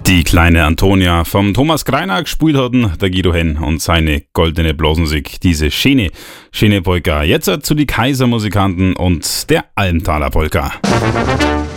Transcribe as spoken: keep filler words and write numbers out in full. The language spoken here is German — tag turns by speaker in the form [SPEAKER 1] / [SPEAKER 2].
[SPEAKER 1] Die kleine Antonia vom Thomas Greiner gespielt hatten, der Guido Henn und seine goldene Blasmusik, diese schöne, schöne Polka. Jetzt zu die Kaisermusikanten und der Almtaler Polka.